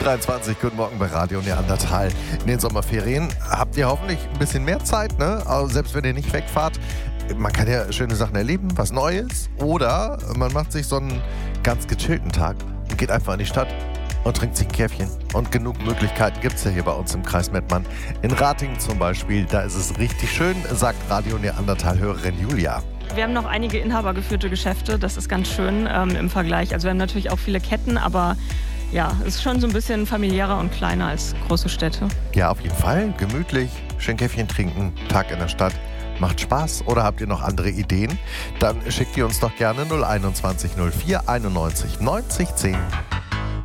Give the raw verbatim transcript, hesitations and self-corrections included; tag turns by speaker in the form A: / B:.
A: dreiundzwanzig, guten Morgen bei Radio Neandertal. In den Sommerferien habt ihr hoffentlich ein bisschen mehr Zeit, ne? Also selbst wenn ihr nicht wegfahrt. Man kann ja schöne Sachen erleben, was Neues. Oder man macht sich so einen ganz gechillten Tag und geht einfach in die Stadt und trinkt sich ein Käffchen. Und genug Möglichkeiten gibt es ja hier bei uns im Kreis Mettmann. In Ratingen zum Beispiel, da ist es richtig schön, sagt Radio Neandertal-Hörerin Julia.
B: Wir haben noch einige inhabergeführte Geschäfte, das ist ganz schön ähm, im Vergleich. Also wir haben natürlich auch viele Ketten, aber ja, es ist schon so ein bisschen familiärer und kleiner als große Städte.
A: Ja, auf jeden Fall. Gemütlich, schön Käffchen trinken, Tag in der Stadt. Macht Spaß oder habt ihr noch andere Ideen? Dann schickt ihr uns doch gerne null einundzwanzig null vier einundneunzig neunzig zehn.